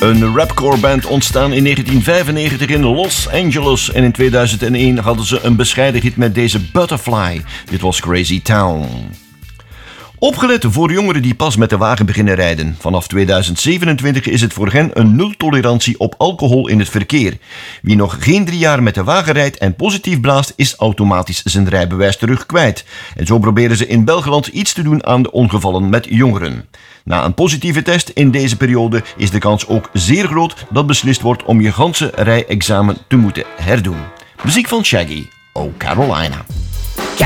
Een rapcore band ontstaan in 1995 in Los Angeles en in 2001 hadden ze een bescheiden hit met deze Butterfly. Dit was Crazy Town. Opgelet voor jongeren die pas met de wagen beginnen rijden. Vanaf 2027 is het voor hen een nul-tolerantie op alcohol in het verkeer. Wie nog geen 3 jaar met de wagen rijdt en positief blaast, is automatisch zijn rijbewijs terug kwijt. En zo proberen ze in Belgeland iets te doen aan de ongevallen met jongeren. Na een positieve test in deze periode is de kans ook zeer groot dat beslist wordt om je ganse rijexamen te moeten herdoen. Muziek van Shaggy, Oh Carolina.